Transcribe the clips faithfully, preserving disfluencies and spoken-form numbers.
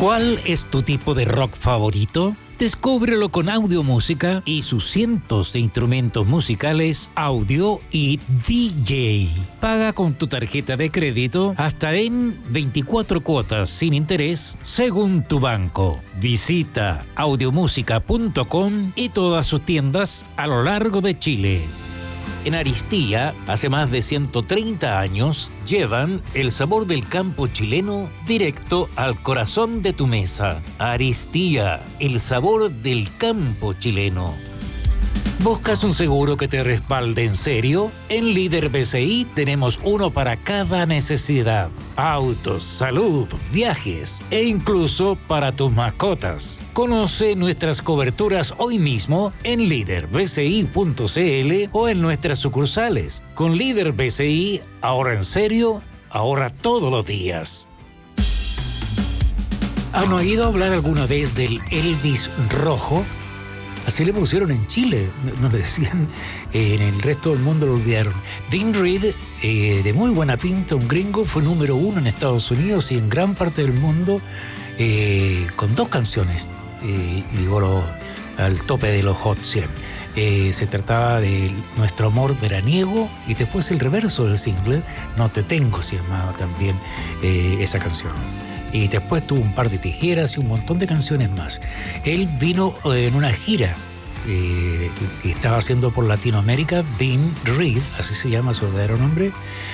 ¿Cuál es tu tipo de rock favorito? Descúbrelo con Audiomúsica y sus cientos de instrumentos musicales, audio y D J. Paga con tu tarjeta de crédito hasta en veinticuatro cuotas sin interés según tu banco. Visita audiomúsica punto com y todas sus tiendas a lo largo de Chile. En Aristía, hace más de ciento treinta años, llevan el sabor del campo chileno directo al corazón de tu mesa. Aristía, el sabor del campo chileno. ¿Buscas un seguro que te respalde en serio? En Líder B C I tenemos uno para cada necesidad. Autos, salud, viajes e incluso para tus mascotas. Conoce nuestras coberturas hoy mismo en líder b c i punto c l o en nuestras sucursales. Con Líder B C I, ahorra en serio, ahorra todos los días. ¿Han oído hablar alguna vez del Elvis rojo? Así le pusieron en Chile, nos decían, eh, en el resto del mundo lo olvidaron. Dean Reed, eh, de muy buena pinta, un gringo, fue número uno en Estados Unidos y en gran parte del mundo eh, con dos canciones. Eh, llegó lo, al tope de los Hot cien. Eh, se trataba de Nuestro Amor Veraniego y después el reverso del single, No Te Tengo, se llamaba también eh, esa canción. Y después tuvo un par de tijeras y un montón de canciones más. Él vino eh, en una gira eh, que estaba haciendo por Latinoamérica, Dean Reed, así se llama su verdadero nombre,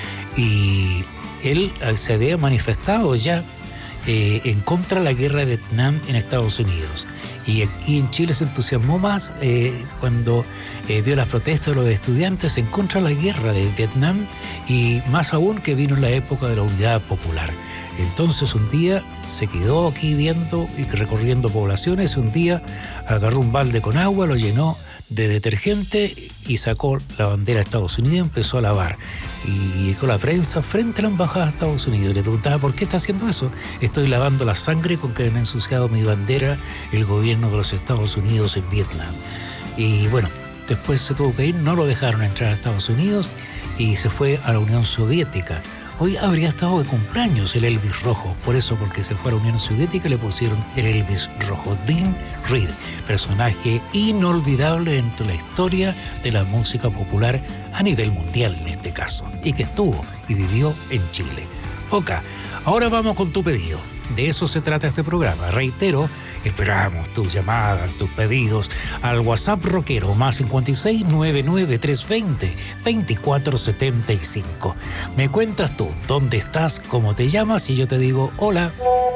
y él eh, se había manifestado ya eh, en contra de la guerra de Vietnam en Estados Unidos. Y aquí en Chile se entusiasmó más eh, cuando eh, vio las protestas de los estudiantes en contra de la guerra de Vietnam y más aún que vino en la época de la Unidad Popular. Entonces un día se quedó aquí viendo y recorriendo poblaciones, un día agarró un balde con agua, lo llenó de detergente y sacó la bandera de Estados Unidos y empezó a lavar. Y llegó la prensa frente a la embajada de Estados Unidos y le preguntaba ¿por qué está haciendo eso? Estoy lavando la sangre con que han ensuciado mi bandera el gobierno de los Estados Unidos en Vietnam. Y bueno, después se tuvo que ir, no lo dejaron entrar a Estados Unidos y se fue a la Unión Soviética. Hoy habría estado de cumpleaños el Elvis rojo, por eso, porque se fue a la Unión Soviética le pusieron el Elvis rojo. Dean Reed, personaje inolvidable dentro de la historia de la música popular a nivel mundial en este caso, y que estuvo y vivió en Chile. Ok, ahora vamos con tu pedido. De eso se trata este programa. Reitero, esperamos tus llamadas, tus pedidos al WhatsApp rockero más cincuenta y seis, noventa y nueve, trescientos veinte, veinticuatro setenta y cinco. Me cuentas tú dónde estás, cómo te llamas y yo te digo hola.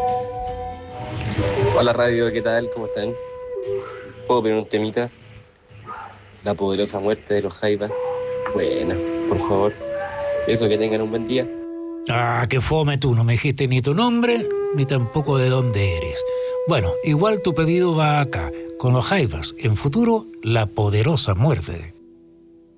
Hola radio, ¿qué tal? ¿Cómo están? ¿Puedo pedir un temita? La poderosa muerte de los Jaivas. Buena, por favor. Eso, que tengan un buen día. Ah, qué fome tú, no me dijiste ni tu nombre ni tampoco de dónde eres. Bueno, igual tu pedido va acá, con los Jaivas, en futuro, la poderosa muerte.